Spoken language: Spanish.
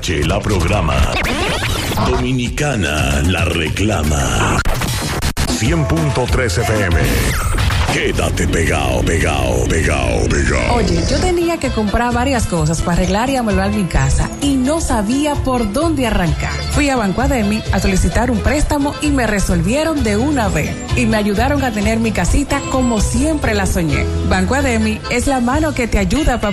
noche la programa. Dominicana la reclama. 100.3 FM. Quédate pegado. Oye, yo tenía que comprar varias cosas para arreglar y amueblar mi casa y no sabía por dónde arrancar. Fui a Banco Ademi a solicitar un préstamo y me resolvieron de una vez. Y me ayudaron a tener mi casita como siempre la soñé. Banco Ademi es la mano que te ayuda para